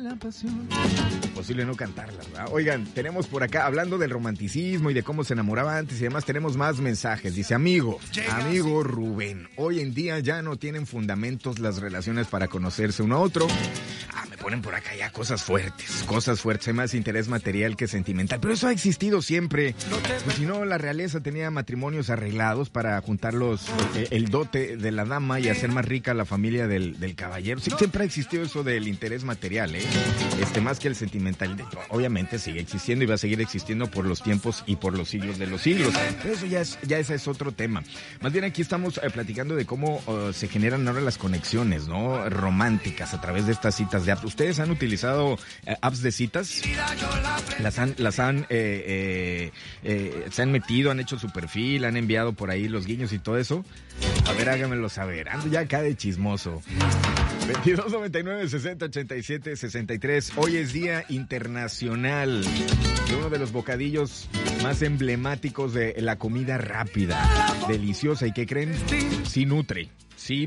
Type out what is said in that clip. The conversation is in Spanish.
la pasión. Imposible no cantarla, ¿verdad? Oigan, tenemos por acá, hablando del romanticismo y de cómo se enamoraba antes y demás, tenemos más mensajes. Dice, amigo Rubén, hoy en día ya no tienen fundamentos las relaciones para conocerse uno a otro. Me ponen por acá ya cosas fuertes. Hay más interés material que sentimental. Pero eso ha existido siempre. Pues si no, la realeza tenía matrimonios arreglados para juntar el dote de la dama y hacer más rica la familia del caballero. Sí, siempre ha existido eso del interés material, más que el sentimental. Obviamente sigue existiendo y va a seguir existiendo por los tiempos y por los siglos de los siglos. Pero eso ya ese es otro tema. Más bien aquí estamos platicando de cómo se generan ahora las conexiones, ¿no? Románticas a través de estas citas de apps. ¿Ustedes han utilizado apps de citas? Se han metido, han hecho su perfil, han enviado por ahí los guiños y todo eso. A ver, háganmelo saber. Ando ya acá de chismoso. 22 99 60 87 63. Hoy es Día Internacional de uno de los bocadillos más emblemáticos de la comida rápida, deliciosa. ¿Y qué creen? Sí nutre. Sí